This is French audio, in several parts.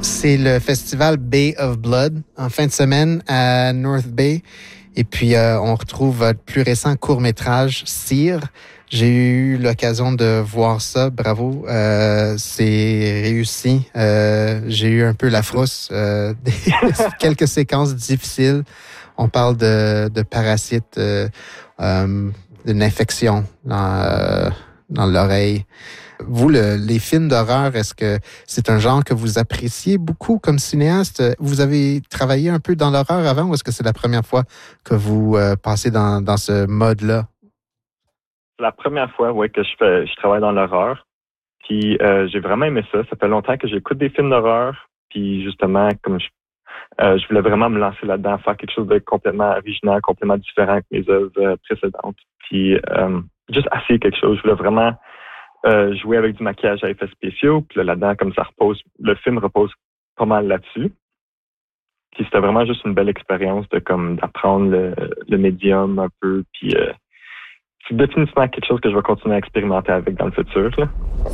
C'est le festival Bay of Blood en fin de semaine à North Bay. Et puis, on retrouve votre plus récent court-métrage, Cire. J'ai eu l'occasion de voir ça. Bravo. C'est réussi. J'ai eu un peu la frousse. Quelques séquences difficiles. On parle de parasites, d'une infection dans l'oreille. Vous, les films d'horreur, est-ce que c'est un genre que vous appréciez beaucoup comme cinéaste? Vous avez travaillé un peu dans l'horreur avant ou est-ce que c'est la première fois que vous passez dans ce mode-là? C'est la première fois, oui, que je travaille dans l'horreur. Puis j'ai vraiment aimé ça. Ça fait longtemps que j'écoute des films d'horreur. Puis justement, comme je voulais vraiment me lancer là-dedans, faire quelque chose de complètement original, complètement différent que mes œuvres précédentes. Puis juste essayer quelque chose. Je voulais vraiment jouer avec du maquillage à effets spéciaux. Puis là-dedans, comme ça repose, le film repose pas mal là-dessus. Puis c'était vraiment juste une belle expérience d'apprendre le médium un peu. Puis c'est définitivement quelque chose que je vais continuer à expérimenter avec dans le futur, là.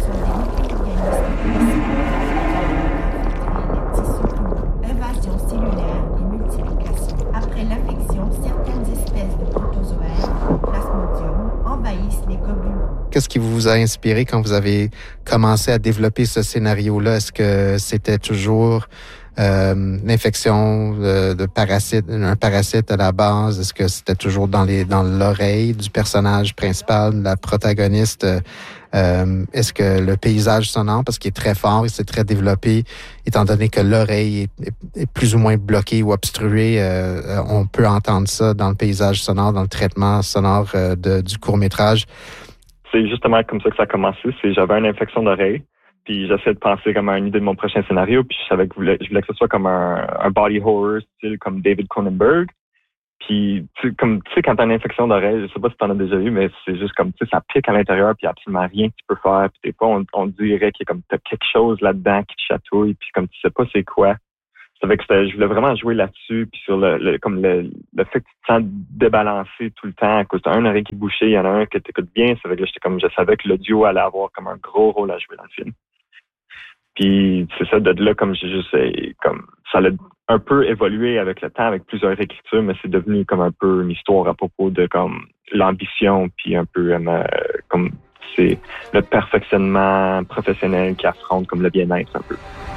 Invasion cellulaire et multiplication. Après l'infection, certaines espèces de protozoaires, Plasmodium, envahissent les globules. Qu'est-ce qui vous a inspiré quand vous avez commencé à développer ce scénario-là? Est-ce que c'était toujours l'infection de parasite, un parasite à la base? Est-ce que c'était toujours dans l'oreille du personnage principal, de la protagoniste? Est-ce que le paysage sonore, parce qu'il est très fort et c'est très développé, étant donné que l'oreille est plus ou moins bloquée ou obstruée, on peut entendre ça dans le paysage sonore, dans le traitement sonore du court-métrage. C'est justement comme ça que ça a commencé. J'avais une infection d'oreille, puis j'essayais de penser comme à une idée de mon prochain scénario, puis je savais que je voulais que ce soit comme un body horror style comme David Cronenberg. Puis tu sais quand t'as une infection d'oreille, je sais pas si t'en as déjà eu, mais c'est juste comme tu sais ça pique à l'intérieur, puis absolument rien que tu peux faire. Puis des fois on dirait qu'il y a comme t'as quelque chose là-dedans qui te chatouille, puis comme tu sais pas c'est quoi. Ça fait que je voulais vraiment jouer là-dessus, puis sur le fait que tu te sens débalancé tout le temps à cause d'un oreille qui est bouchée, il y en a un que t'écoutes bien, ça fait que je savais que l'audio allait avoir comme un gros rôle à jouer dans le film. Puis c'est ça, de là, comme ça a un peu évolué avec le temps, avec plusieurs écritures, mais c'est devenu comme un peu une histoire à propos de comme l'ambition, puis un peu comme c'est le perfectionnement professionnel qui affronte comme le bien-être un peu.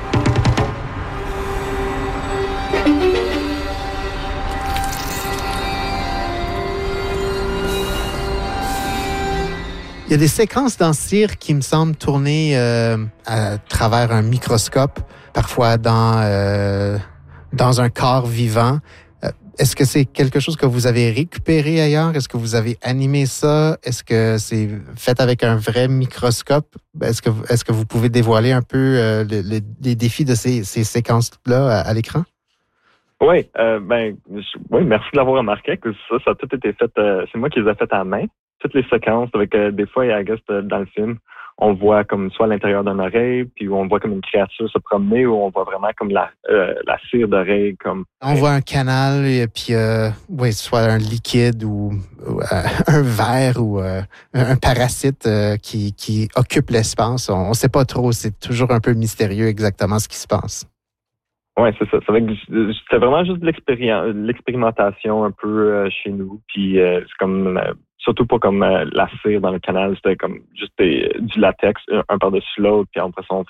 Il y a des séquences dans Cire qui me semblent tourner à travers un microscope, parfois dans un corps vivant. Est-ce que c'est quelque chose que vous avez récupéré ailleurs? Est-ce que vous avez animé ça? Est-ce que c'est fait avec un vrai microscope? Est-ce que vous pouvez dévoiler un peu les défis de ces séquences-là à l'écran? Oui, oui, merci de l'avoir remarqué. Que ça a tout été fait. C'est moi qui les ai faites à la main. Toutes les séquences, avec des fois, dans le film, on voit comme soit à l'intérieur d'une oreille, puis on voit comme une créature se promener, ou on voit vraiment comme la cire d'oreille. On voit un canal, et puis soit un liquide ou un verre ou un parasite qui occupe l'espace. On ne sait pas trop, c'est toujours un peu mystérieux exactement ce qui se passe. Oui, c'est ça. C'était vraiment juste de l'expérimentation un peu chez nous, puis c'est comme... surtout pas comme la cire dans le canal, c'était comme juste du latex, un par-dessus l'autre, puis après ça,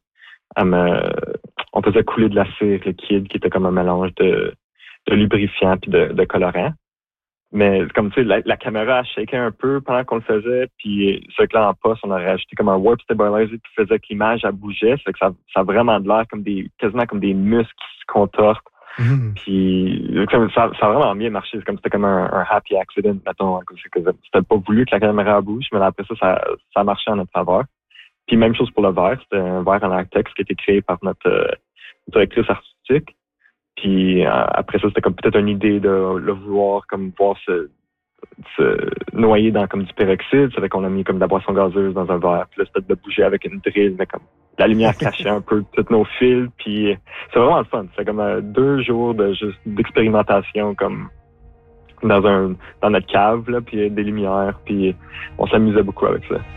on faisait couler de la cire liquide qui était comme un mélange de lubrifiant puis de colorant. Mais comme tu sais, la caméra a shaké un peu pendant qu'on le faisait, puis ce que là en poste, on a rajouté comme un warp stabilizer qui faisait que l'image elle bougeait, c'est que ça a vraiment de l'air quasiment comme des muscles qui se contortent. Puis ça a vraiment bien marché. C'était comme un happy accident, mettons. C'était pas voulu que la caméra bouge, mais après ça a marché en notre faveur. Puis même chose pour le verre. C'était un verre en latex qui a été créé par notre directrice artistique. Puis après ça, c'était comme peut-être une idée de le vouloir comme voir se noyer dans comme du peroxyde. Ça fait qu'on a mis comme de la boisson gazeuse dans un verre. Puis là, c'était de bouger avec une drill, mais comme la lumière cachait un peu tous nos fils. Puis c'est vraiment le fun. C'est comme 2 jours d'expérimentation comme dans notre cave, là, puis des lumières. Puis on s'amusait beaucoup avec ça.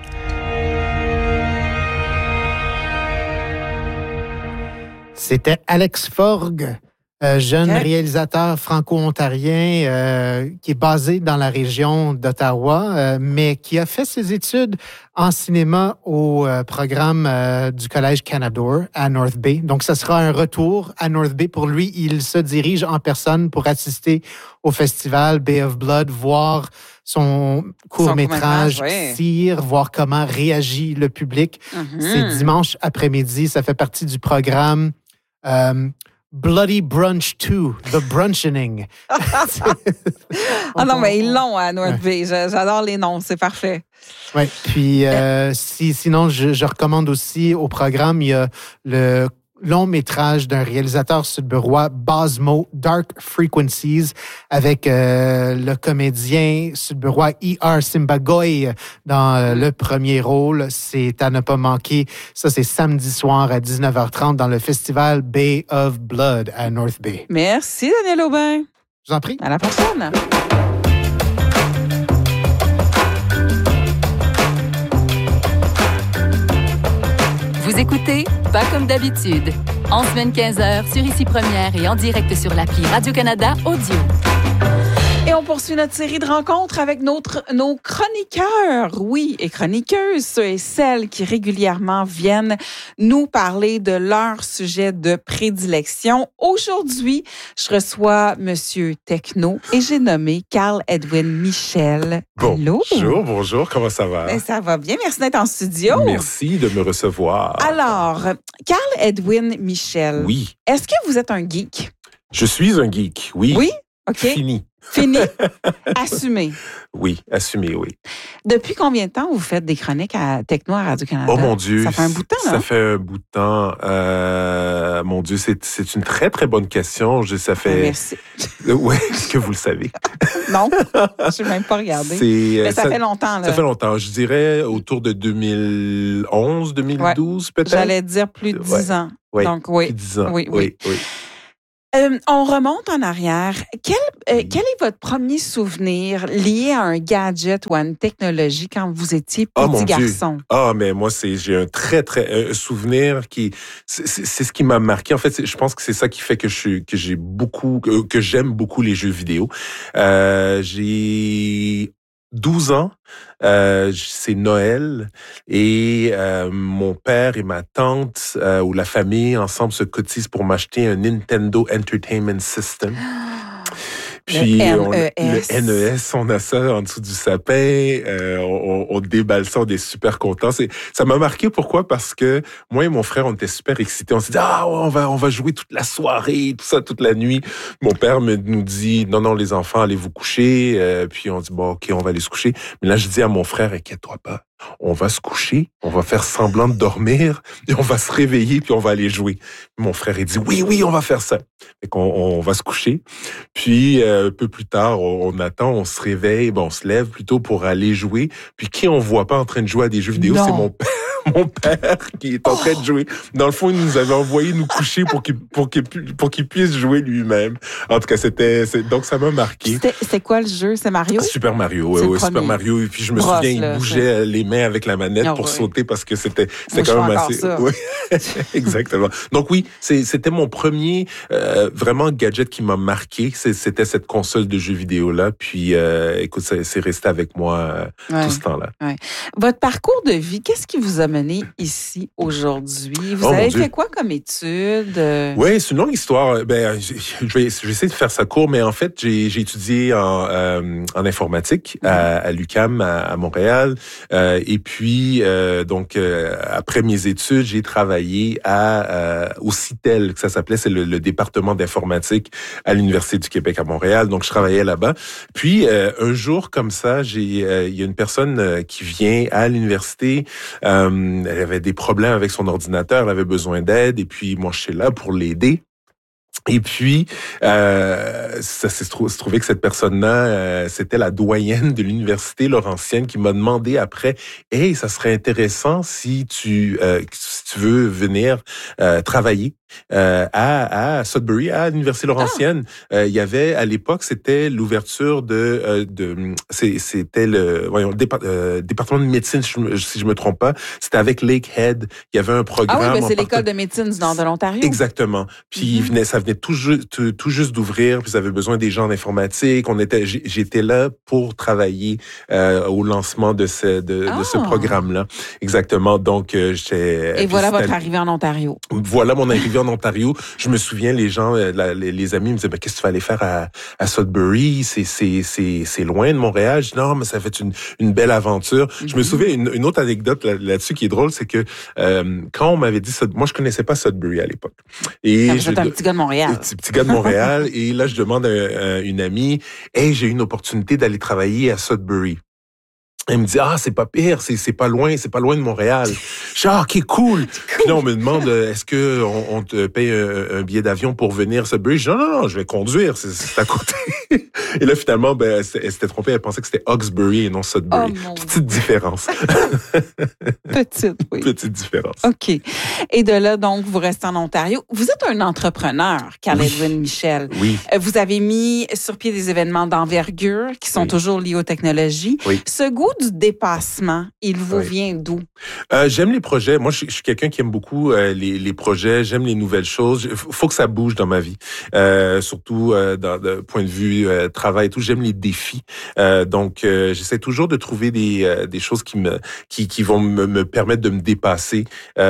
C'était Alex Forgue, jeune réalisateur franco-ontarien qui est basé dans la région d'Ottawa, mais qui a fait ses études en cinéma au programme du Collège Canadore à North Bay. Donc, ça sera un retour à North Bay. Pour lui, il se dirige en personne pour assister au festival Bay of Blood, voir son court-métrage Cire, voir comment réagit le public. C'est dimanche après-midi. Ça fait partie du programme Bloody Brunch 2, The Brunchening. Non, mais ils l'ont à North Bay. J'adore les noms, c'est parfait. Oui, puis sinon, je recommande aussi au programme, il y a le long-métrage d'un réalisateur sudburois, Bosmo, Dark Frequencies, avec le comédien sudburois E.R. Simbagoy dans le premier rôle. C'est à ne pas manquer. Ça, c'est samedi soir à 19h30 dans le festival Bay of Blood à North Bay. Merci, Daniel Aubin. Je vous en prie. À la prochaine. Vous écoutez Pas comme d'habitude, en semaine 15h sur Ici Première et en direct sur l'appli Radio-Canada Audio. Et on poursuit notre série de rencontres avec nos chroniqueurs, oui, et chroniqueuses, ceux et celles qui régulièrement viennent nous parler de leur sujet de prédilection. Aujourd'hui, je reçois Monsieur Techno et j'ai nommé Carl Edwin Michel. Allô? Bonjour, comment ça va? Ben, ça va bien, merci d'être en studio. Merci de me recevoir. Alors, Carl Edwin Michel. Oui. Est-ce que vous êtes un geek? Je suis un geek, oui. Oui? OK. Fini. Assumé. Oui, assumé, oui. Depuis combien de temps vous faites des chroniques à Techno à Radio-Canada? Oh mon Dieu. Ça fait un bout de temps, là? Ça fait un bout de temps. Mon Dieu, c'est une très, très bonne question. Ça fait... Merci. Oui, est-ce que vous le savez? Non, je n'ai même pas regardé. Mais ça fait longtemps, là. Ça fait longtemps. Je dirais autour de 2011, 2012, peut-être. J'allais dire plus de 10 ans. Oui, donc, oui. Plus de 10 ans. Oui. On remonte en arrière. Quel est votre premier souvenir lié à un gadget ou à une technologie quand vous étiez petit garçon? Mais moi, j'ai un très, très souvenir qui... C'est ce qui m'a marqué. En fait, je pense que c'est ça qui fait que j'aime beaucoup les jeux vidéo. J'ai 12 ans, c'est Noël et mon père et ma tante ou la famille ensemble se cotisent pour m'acheter un Nintendo Entertainment System. Puis le NES, on a ça en dessous du sapin, on déballe ça, on est super contents. Ça m'a marqué, pourquoi? Parce que moi et mon frère, on était super excités. On s'est dit, on va jouer toute la soirée, tout ça, toute la nuit. Mon père nous dit, non, les enfants, allez vous coucher. Puis on dit, OK, on va aller se coucher. Mais là, je dis à mon frère, inquiète-toi pas. On va se coucher, on va faire semblant de dormir, et on va se réveiller, puis on va aller jouer. Mon frère, il dit, oui, on va faire ça. Fait qu'on va se coucher. Puis, un peu plus tard, on attend, on se réveille, on se lève plutôt pour aller jouer. Puis, qui on voit pas en train de jouer à des jeux vidéo, c'est mon père. Mon père qui est en train de jouer. Dans le fond, il nous avait envoyé nous coucher pour qu'il puisse jouer lui-même. En tout cas, donc ça m'a marqué. C'était quoi le jeu? C'est Mario? Super Mario, oui, Super Mario. Et puis je me souviens, il bougeait les mains avec la manette pour sauter parce que c'était quand même assez. Oui, exactement. Donc oui, c'était mon premier vraiment gadget qui m'a marqué. C'était cette console de jeux vidéo là. Puis écoute, c'est resté avec moi tout ce temps-là. Ouais. Votre parcours de vie, qu'est-ce qui vous a mené ici aujourd'hui? Vous avez fait quoi comme études? Oui, c'est une longue histoire. Je vais essayer de faire ça court, mais en fait, j'ai étudié en informatique à l'UQAM à Montréal. Et puis, après mes études, j'ai travaillé au CITEL, que ça s'appelait, c'est le département d'informatique à l'Université du Québec à Montréal. Donc, je travaillais là-bas. Puis, un jour comme ça, il y a une personne qui vient à l'université. Elle avait des problèmes avec son ordinateur, elle avait besoin d'aide, et puis moi, je suis là pour l'aider. Et puis, ça s'est trouvé que cette personne-là, c'était la doyenne de l'université Laurentienne qui m'a demandé après, « Hey, ça serait intéressant si tu veux venir travailler à Sudbury, à l'université Laurentienne. » Il y avait, à l'époque, c'était l'ouverture c'était le département de médecine, si je me trompe pas. C'était avec Lakehead. Il y avait un programme. Ah oui, c'est l'école de médecine du nord de l'Ontario. Exactement. Puis ça venait tout juste d'ouvrir, puis ils avaient besoin des gens en informatique. J'étais là pour travailler au lancement de ce programme-là. Exactement. Donc Et voilà votre arrivée en Ontario. Voilà mon arrivée en Ontario. Je me souviens, les gens, les amis me disaient, qu'est-ce que tu vas aller faire à Sudbury? C'est loin de Montréal. Je dis, non, mais ça fait une belle aventure. Je me souviens une autre anecdote là-dessus qui est drôle, c'est que quand on m'avait dit ça, moi je connaissais pas Sudbury à l'époque. Et vous êtes un petit gars de Montréal. Petit gars de Montréal. Et là, je demande à une amie, « Hey, j'ai eu une opportunité d'aller travailler à Sudbury. » Elle me dit, c'est pas pire, c'est pas loin de Montréal. Je dis, OK, cool. Puis là, on me demande, est-ce que on te paye un billet d'avion pour venir à Sudbury? Je dis, non, je vais conduire, c'est à côté. Et là, finalement, elle s'était trompée, elle pensait que c'était Hawkesbury et non Sudbury. Petite différence. Petite, oui. Petite différence. OK. Et de là, donc, vous restez en Ontario. Vous êtes un entrepreneur, Carl-Edwin Michel. Oui. Vous avez mis sur pied des événements d'envergure qui sont toujours liés aux technologies. Oui. Ce goût du dépassement, il vous vient d'où? J'aime les projets. Moi, je suis quelqu'un qui aime beaucoup les projets. J'aime les nouvelles choses. Faut que ça bouge dans ma vie. Surtout d'un point de vue travail et tout. J'aime les défis. Donc, j'essaie toujours de trouver des choses qui vont me permettre de me dépasser.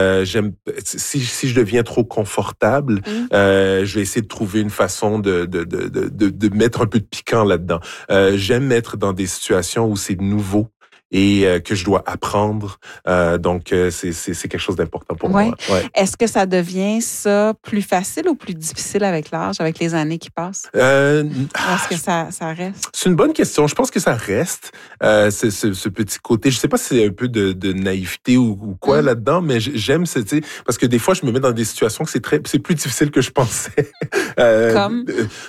Si je deviens trop confortable, je vais essayer de trouver une façon de mettre un peu de piquant là-dedans. J'aime être dans des situations où c'est nouveau et que je dois apprendre. Donc, c'est quelque chose d'important pour moi. Ouais. Est-ce que ça devient ça plus facile ou plus difficile avec l'âge, avec les années qui passent? Est-ce que ça reste? C'est une bonne question. Je pense que ça reste. Ce petit côté, je sais pas si c'est un peu de naïveté ou quoi là-dedans, mais j'aime parce que des fois, je me mets dans des situations que c'est plus difficile que je pensais. Comme?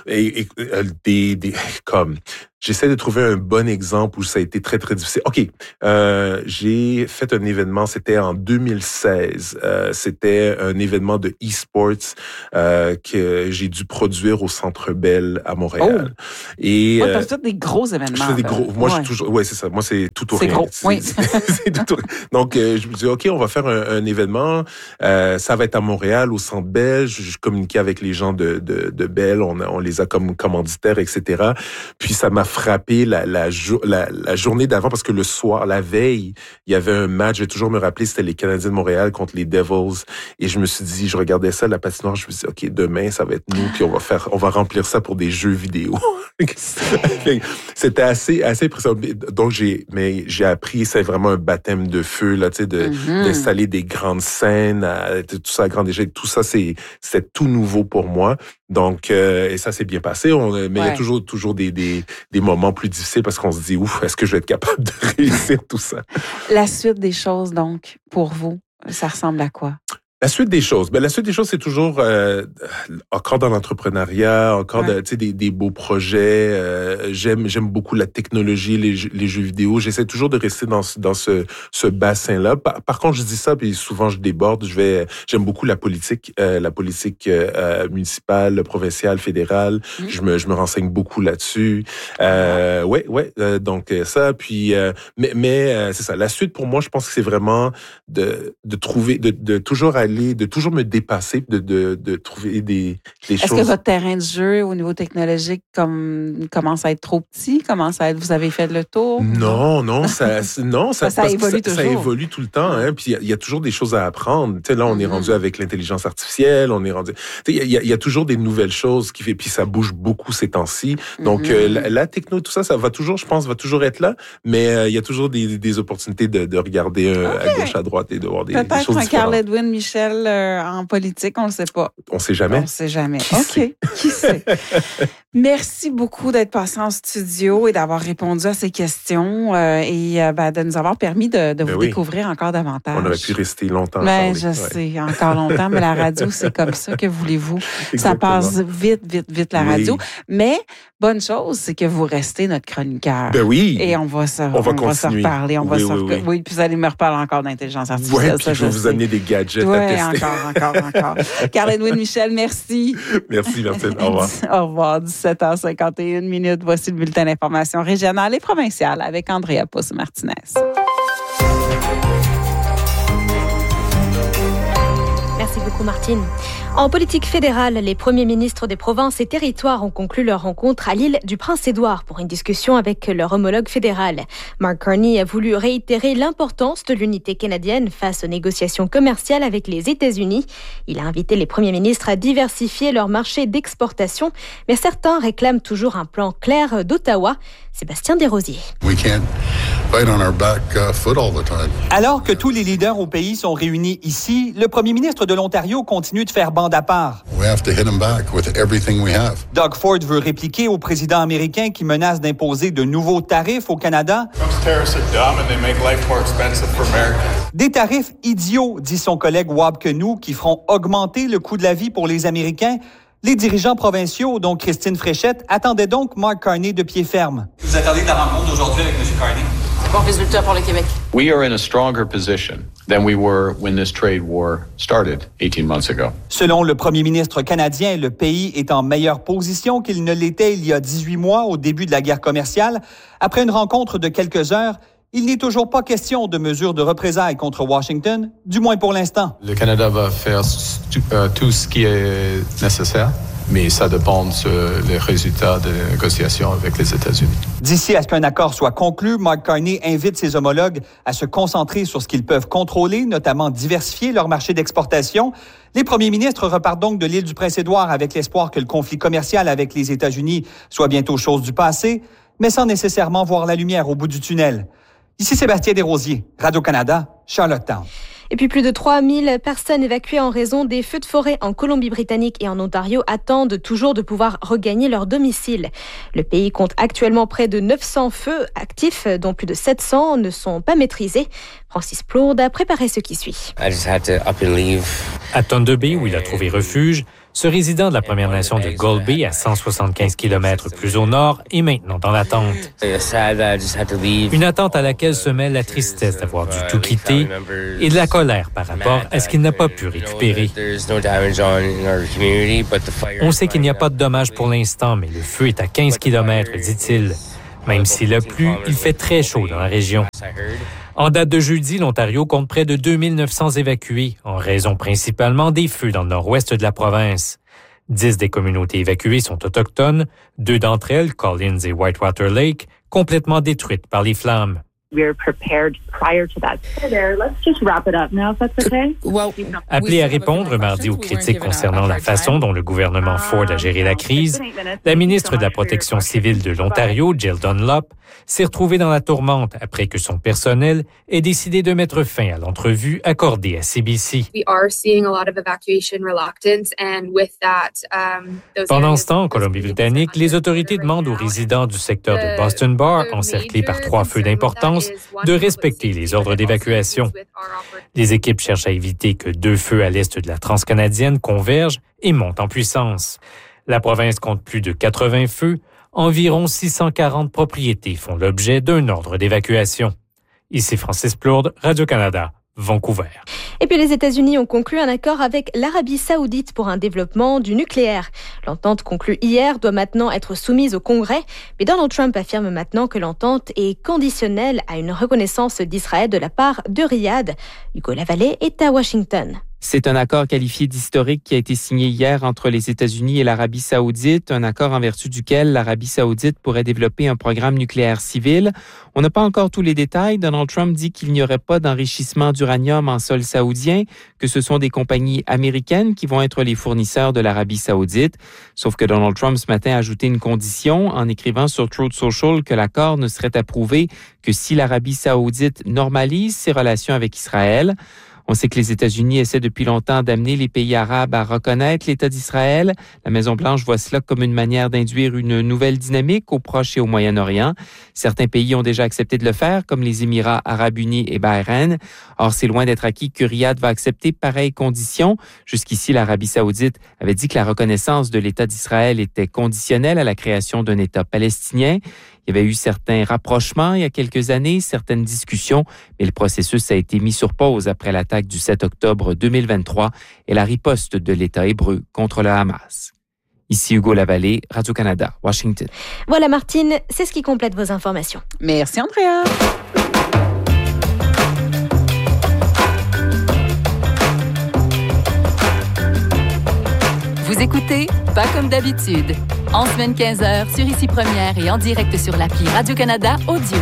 Comme. J'essaie de trouver un bon exemple où ça a été très, très difficile. OK. J'ai fait un événement, c'était en 2016. C'était un événement de e-sports que j'ai dû produire au Centre Bell à Montréal. Et t'as fait des gros événements. Je fais des gros. Moi, je suis toujours. Ouais, c'est ça. Moi, c'est tout ou rien. C'est gros. Oui. C'est tout ou rien. Donc, je me dis, OK, on va faire un événement. Ça va être à Montréal, au Centre Bell. Je communiquais avec les gens de Bell. On les a comme commanditaires, etc. Puis ça m'a frappé la journée d'avant parce que le soir, la veille, il y avait un match. Je vais toujours me rappeler, c'était les Canadiens de Montréal contre les Devils. Et je me suis dit, je regardais ça, la patinoire, je me suis dit, OK, demain, ça va être nous, puis on va remplir ça pour des jeux vidéo. C'était assez impressionnant. Donc, j'ai appris, c'est vraiment un baptême de feu, là, tu sais, d'installer des grandes scènes, tout ça à grande échelle. Tout ça, c'était tout nouveau pour moi. Donc, et ça s'est bien passé. Mais il y a toujours des moments plus difficiles parce qu'on se dit, ouf, est-ce que je vais être capable de réussir tout ça? La suite des choses, donc, pour vous, ça ressemble à quoi? La suite des choses. La suite des choses, c'est toujours encore dans l'entrepreneuriat, encore des beaux projets. J'aime beaucoup la technologie, les jeux vidéo. J'essaie toujours de rester dans ce bassin-là. Par contre, je dis ça, puis souvent je déborde. J'aime beaucoup la politique municipale, provinciale, fédérale. Je me renseigne beaucoup là-dessus. Donc ça. Puis mais c'est ça. La suite pour moi, je pense que c'est vraiment de trouver, de toujours aller, de toujours me dépasser, de trouver des choses. Est-ce que votre terrain de jeu au niveau technologique commence à être trop petit? Vous avez fait le tour? Non, ça évolue toujours. Ça évolue tout le temps, hein. Puis il y a toujours des choses à apprendre. Tu sais, là, on est rendu avec l'intelligence artificielle, il y a toujours des nouvelles choses qui fait, puis ça bouge beaucoup ces temps-ci. Donc la techno, tout ça va toujours, je pense, être là, mais il y a toujours des opportunités de regarder à gauche, à droite et de voir des choses différentes. Peut-être un Carl-Edwin Michel Michel, en politique? On ne le sait pas. On ne sait jamais. On ne sait jamais. OK. Qui sait? Merci beaucoup d'être passé en studio et d'avoir répondu à ces questions et de nous avoir permis de vous découvrir encore davantage. On aurait pu rester longtemps. Je sais, encore longtemps, mais la radio, c'est comme ça, que voulez-vous. Ça passe vite, la radio. Mais bonne chose, c'est que vous restez notre chroniqueur. Ben oui. Et on va se reparler. Oui, puis vous allez me reparler encore d'intelligence artificielle. Oui, puis je vais vous amener des gadgets à tester. Encore. Karl-Edwin Michel, merci. Merci, Martine. Au revoir. Au revoir. 17h51. Voici le bulletin d'information régionale et provinciale avec Andrea Pousse-Martinez. Merci beaucoup, Martine. En politique fédérale, les premiers ministres des provinces et territoires ont conclu leur rencontre à l'île du Prince-Édouard pour une discussion avec leur homologue fédéral. Mark Carney a voulu réitérer l'importance de l'unité canadienne face aux négociations commerciales avec les États-Unis. Il a invité les premiers ministres à diversifier leur marché d'exportation, mais certains réclament toujours un plan clair d'Ottawa. Sébastien Desrosiers. Alors que tous les leaders au pays sont réunis ici, le premier ministre de l'Ontario continue de faire bande à part. Doug Ford veut répliquer au président américain qui menace d'imposer de nouveaux tarifs au Canada. Des tarifs idiots, dit son collègue Wab Kinew, qui feront augmenter le coût de la vie pour les Américains. Les dirigeants provinciaux, dont Christine Fréchette, attendaient donc Mark Carney de pied ferme. Vous attendez de la rencontre d'aujourd'hui avec M. Carney? Bon résultat pour le Québec. We are in a stronger position than we were when this trade war started 18 months ago. Selon le premier ministre canadien, le pays est en meilleure position qu'il ne l'était il y a 18 mois au début de la guerre commerciale. Après une rencontre de quelques heures, il n'est toujours pas question de mesures de représailles contre Washington, du moins pour l'instant. Le Canada va faire tout ce qui est nécessaire, mais ça dépend des résultats des négociations avec les États-Unis. D'ici à ce qu'un accord soit conclu, Mark Carney invite ses homologues à se concentrer sur ce qu'ils peuvent contrôler, notamment diversifier leur marché d'exportation. Les premiers ministres repartent donc de l'île du Prince-Édouard avec l'espoir que le conflit commercial avec les États-Unis soit bientôt chose du passé, mais sans nécessairement voir la lumière au bout du tunnel. Ici Sébastien Desrosiers, Radio-Canada, Charlottetown. Et puis plus de 3000 personnes évacuées en raison des feux de forêt en Colombie-Britannique et en Ontario attendent toujours de pouvoir regagner leur domicile. Le pays compte actuellement près de 900 feux actifs, dont plus de 700 ne sont pas maîtrisés. Francis Plourde a préparé ce qui suit. À Thunder Bay, où il a trouvé refuge, ce résident de la Première Nation de Gull Bay, à 175 km plus au nord, est maintenant dans l'attente. Une attente à laquelle se mêle la tristesse d'avoir dû tout quitter et de la colère par rapport à ce qu'il n'a pas pu récupérer. On sait qu'il n'y a pas de dommages pour l'instant, mais le feu est à 15 km, dit-il. Même s'il a plu, il fait très chaud dans la région. En date de jeudi, l'Ontario compte près de 2900 évacués, en raison principalement des feux dans le nord-ouest de la province. 10 des communautés évacuées sont autochtones, 2 d'entre elles, Collins et Whitewater Lake, complètement détruites par les flammes. Appelée à répondre mardi aux critiques concernant la façon dont le gouvernement Ford a géré la crise, la ministre de la Protection civile de l'Ontario, Jill Dunlop, s'est retrouvée dans la tourmente après que son personnel ait décidé de mettre fin à l'entrevue accordée à CBC. Pendant ce temps, en Colombie-Britannique, les autorités demandent aux résidents du secteur de Boston Bar, encerclés par 3 feux d'importance, de respecter les ordres d'évacuation. Les équipes cherchent à éviter que 2 feux à l'est de la transcanadienne convergent et montent en puissance. La province compte plus de 80 feux. Environ 640 propriétés font l'objet d'un ordre d'évacuation. Ici Francis Plourde, Radio-Canada, Vancouver. Et puis les États-Unis ont conclu un accord avec l'Arabie saoudite pour un développement du nucléaire. L'entente conclue hier doit maintenant être soumise au Congrès, mais Donald Trump affirme maintenant que l'entente est conditionnelle à une reconnaissance d'Israël de la part de Riyad. Hugo Lavallée est à Washington. C'est un accord qualifié d'historique qui a été signé hier entre les États-Unis et l'Arabie saoudite, un accord en vertu duquel l'Arabie saoudite pourrait développer un programme nucléaire civil. On n'a pas encore tous les détails. Donald Trump dit qu'il n'y aurait pas d'enrichissement d'uranium en sol saoudien, que ce sont des compagnies américaines qui vont être les fournisseurs de l'Arabie saoudite. Sauf que Donald Trump ce matin a ajouté une condition en écrivant sur Truth Social que l'accord ne serait approuvé que si l'Arabie saoudite normalise ses relations avec Israël. On sait que les États-Unis essaient depuis longtemps d'amener les pays arabes à reconnaître l'État d'Israël. La Maison-Blanche voit cela comme une manière d'induire une nouvelle dynamique au Proche et au Moyen-Orient. Certains pays ont déjà accepté de le faire, comme les Émirats arabes unis et Bahreïn. Or, c'est loin d'être acquis que Riyad va accepter pareilles conditions. Jusqu'ici, l'Arabie saoudite avait dit que la reconnaissance de l'État d'Israël était conditionnelle à la création d'un État palestinien. Il y avait eu certains rapprochements il y a quelques années, certaines discussions, mais le processus a été mis sur pause après l'attaque du 7 octobre 2023 et la riposte de l'État hébreu contre le Hamas. Ici Hugo Lavallée, Radio-Canada, Washington. Voilà Martine, c'est ce qui complète vos informations. Merci Andrea. Vous écoutez Pas comme d'habitude. En semaine 15h sur Ici Première et en direct sur l'appli Radio-Canada Audio.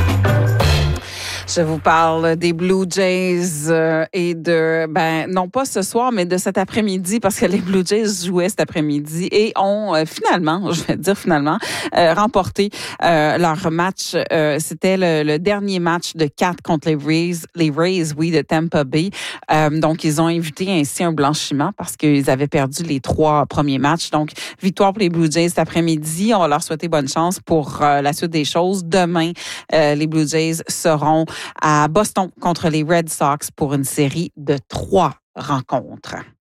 Je vous parle des Blue Jays et non pas ce soir, mais de cet après-midi, parce que les Blue Jays jouaient cet après-midi et ont finalement remporté leur match. C'était le dernier match de 4 contre les Rays, de Tampa Bay. Donc, ils ont évité ainsi un blanchiment parce qu'ils avaient perdu les 3 premiers matchs. Donc, victoire pour les Blue Jays cet après-midi. On va leur souhaiter bonne chance pour la suite des choses. Demain, les Blue Jays seront à Boston contre les Red Sox pour une série de 3 rencontres.